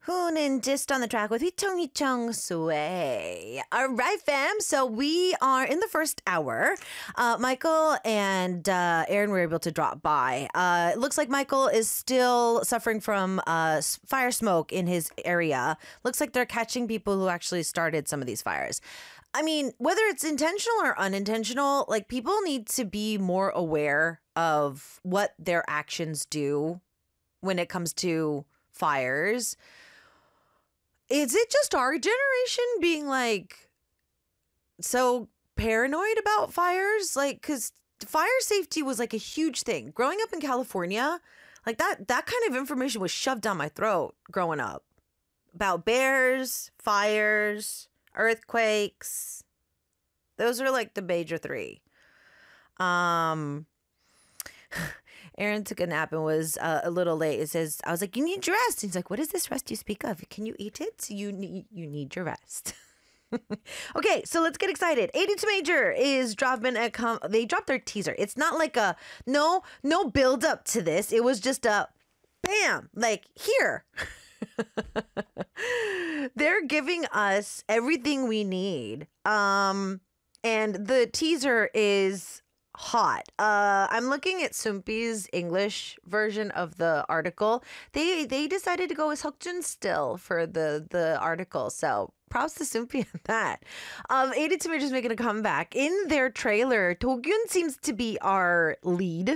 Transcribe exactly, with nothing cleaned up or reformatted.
Hoon and Just on the Track with Hichong Hichong Sway. All right, fam. So we are in the first hour. Uh, Michael and uh, Aaron were able to drop by. Uh, it looks like Michael is still suffering from uh, fire smoke in his area. Looks like they're catching people who actually started some of these fires. I mean, whether it's intentional or unintentional, like people need to be more aware of what their actions do when it comes to fires. Is it just our generation being like so paranoid about fires? Like, because fire safety was like a huge thing. Growing up in California, like that, that kind of information was shoved down my throat growing up about bears, fires, earthquakes. Those are like the major three. Um, Aaron took a nap and was uh, a little late. It says, I was like, you need your rest. He's like, what is this rest you speak of? Can you eat it? You need, you need your rest. Okay, so let's get excited. eighty-two Major is dropping a com- they dropped their teaser. It's not like a no no build up to this. It was just a bam, like here. They're giving us everything we need. Um and the teaser is hot. Uh, I'm looking at Soompi's English version of the article. They they decided to go with Seokjun still for the the article. So props to Soompi on that. Um, eighty-two Major is making a comeback. In their trailer, Do-gyun seems to be our lead.